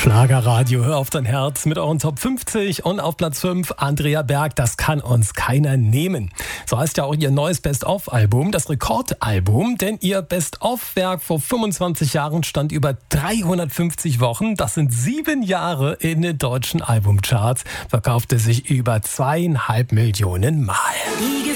Schlagerradio, hör auf dein Herz mit euren Top 50 und auf Platz 5 Andrea Berg, das kann uns keiner nehmen. So heißt ja auch ihr neues Best-of-Album, das Rekordalbum, denn ihr Best-of-Werk vor 25 Jahren stand über 350 Wochen, das sind 7 Jahre in den deutschen Albumcharts, verkaufte sich über 2,5 Millionen Mal.